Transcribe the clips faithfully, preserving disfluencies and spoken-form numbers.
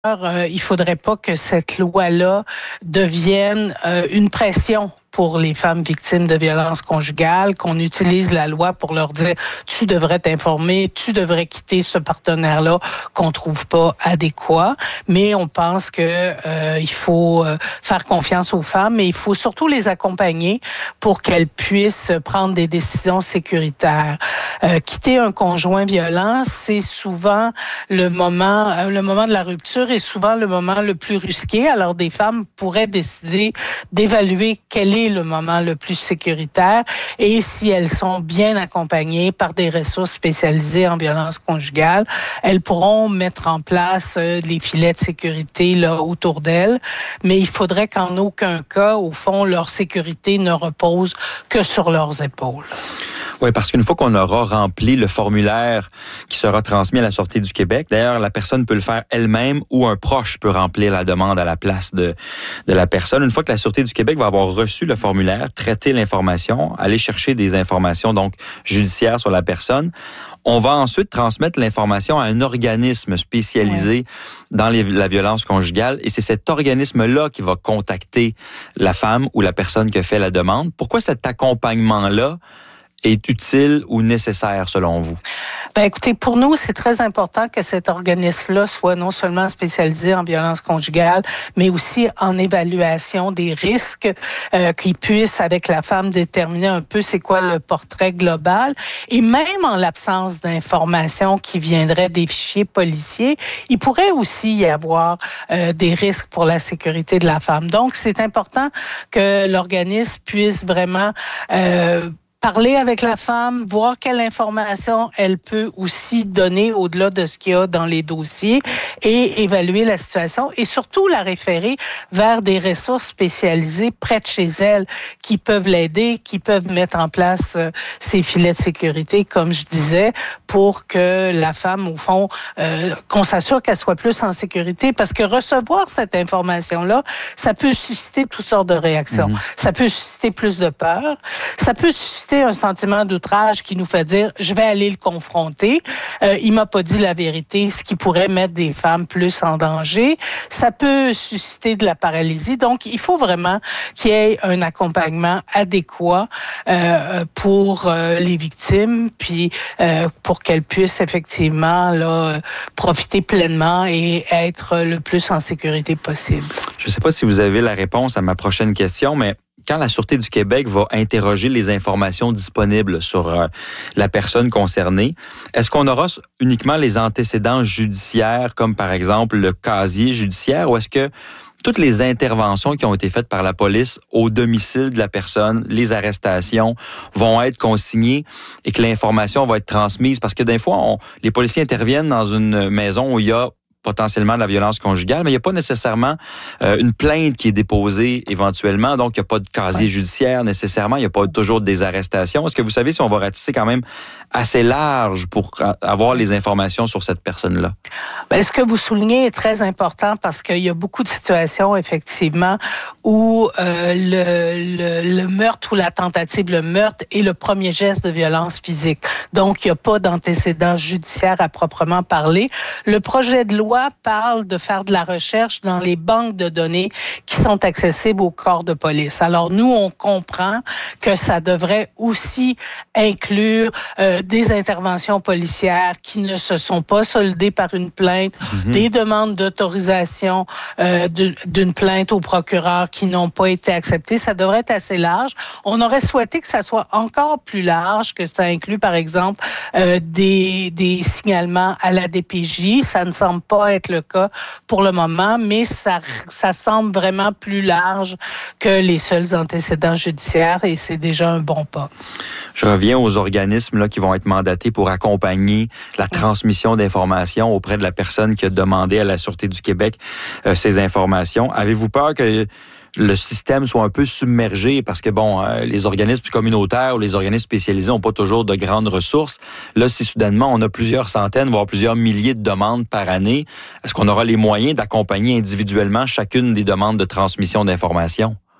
Euh, il faudrait pas que cette loi-là devienne euh, une pression pour les femmes victimes de violences conjugales, qu'on utilise la loi pour leur dire « tu devrais t'informer, tu devrais quitter ce partenaire-là qu'on trouve pas adéquat ». Mais on pense que euh, il faut euh, faire confiance aux femmes, mais il faut surtout les accompagner pour qu'elles puissent prendre des décisions sécuritaires. Euh, quitter un conjoint violent, c'est souvent le moment, euh, le moment de la rupture est souvent le moment le plus risqué. Alors des femmes pourraient décider d'évaluer quel est le moment le plus sécuritaire et si elles sont bien accompagnées par des ressources spécialisées en violence conjugale, elles pourront mettre en place euh, les filets de sécurité là autour d'elles. Mais il faudrait qu'en aucun cas, au fond, leur sécurité ne repose que sur leurs épaules. Oui, parce qu'une fois qu'on aura rempli le formulaire qui sera transmis à la Sûreté du Québec, d'ailleurs, la personne peut le faire elle-même ou un proche peut remplir la demande à la place de, de la personne. Une fois que la Sûreté du Québec va avoir reçu le formulaire, traiter l'information, aller chercher des informations donc judiciaires sur la personne, on va ensuite transmettre l'information à un organisme spécialisé ouais. dans les, la violence conjugale et c'est cet organisme-là qui va contacter la femme ou la personne qui a fait la demande. Pourquoi cet accompagnement-là est utile ou nécessaire selon vous? Ben écoutez, pour nous, c'est très important que cet organisme-là soit non seulement spécialisé en violence conjugale, mais aussi en évaluation des risques, euh, qu'il puisse, avec la femme, déterminer un peu c'est quoi le portrait global. Et même en l'absence d'informations qui viendraient des fichiers policiers, il pourrait aussi y avoir euh, des risques pour la sécurité de la femme. Donc, c'est important que l'organisme puisse vraiment euh, parler avec la femme, voir quelle information elle peut aussi donner au-delà de ce qu'il y a dans les dossiers et évaluer la situation et surtout la référer vers des ressources spécialisées près de chez elle qui peuvent l'aider, qui peuvent mettre en place euh, ces filets de sécurité, comme je disais, pour que la femme, au fond, euh, qu'on s'assure qu'elle soit plus en sécurité parce que recevoir cette information-là, ça peut susciter toutes sortes de réactions. Mmh. Ça peut susciter plus de peur, ça peut susciter un sentiment d'outrage qui nous fait dire je vais aller le confronter. Euh, il m'a pas dit la vérité, ce qui pourrait mettre des femmes plus en danger. Ça peut susciter de la paralysie. Donc, il faut vraiment qu'il y ait un accompagnement adéquat euh, pour euh, les victimes, puis euh, pour qu'elles puissent effectivement là profiter pleinement et être le plus en sécurité possible. Je ne sais pas si vous avez la réponse à ma prochaine question, mais quand la Sûreté du Québec va interroger les informations disponibles sur euh, la personne concernée, est-ce qu'on aura uniquement les antécédents judiciaires, comme par exemple le casier judiciaire, ou est-ce que toutes les interventions qui ont été faites par la police au domicile de la personne, les arrestations, vont être consignées et que l'information va être transmise? Parce que des fois, on, les policiers interviennent dans une maison où il y a potentiellement de la violence conjugale, mais il n'y a pas nécessairement euh, une plainte qui est déposée éventuellement, donc il n'y a pas de casier ouais. judiciaire nécessairement, il n'y a pas toujours des arrestations. Est-ce que vous savez si on va ratisser quand même assez large pour avoir les informations sur cette personne-là? Bien, ce que vous soulignez est très important parce qu'il y a beaucoup de situations, effectivement, où euh, le, le, le meurtre ou la tentative de meurtre est le premier geste de violence physique. Donc, il n'y a pas d'antécédent judiciaire à proprement parler. Le projet de loi parle de faire de la recherche dans les banques de données qui sont accessibles au corps de police. Alors, nous, on comprend que ça devrait aussi inclure euh, des interventions policières qui ne se sont pas soldées par une plainte, mm-hmm. des demandes d'autorisation euh, de, d'une plainte au procureur qui n'ont pas été acceptées. Ça devrait être assez large. On aurait souhaité que ça soit encore plus large, que ça inclue, par exemple, euh, des, des signalements à la D P J. Ça ne semble pas être le cas pour le moment, mais ça, ça semble vraiment plus large que les seuls antécédents judiciaires et c'est déjà un bon pas. Je reviens aux organismes là, qui vont être mandatés pour accompagner la transmission d'informations auprès de la personne qui a demandé à la Sûreté du Québec euh, ces informations. Avez-vous peur que le système soit un peu submergé parce que, bon, euh, les organismes communautaires ou les organismes spécialisés n'ont pas toujours de grandes ressources. Là, si soudainement on a plusieurs centaines, voire plusieurs milliers de demandes par année, est-ce qu'on aura les moyens d'accompagner individuellement chacune des demandes de transmission d'informations?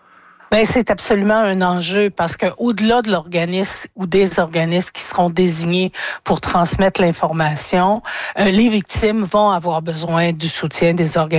Ben, c'est absolument un enjeu parce que au-delà de l'organisme ou des organismes qui seront désignés pour transmettre l'information, euh, les victimes vont avoir besoin du soutien des organismes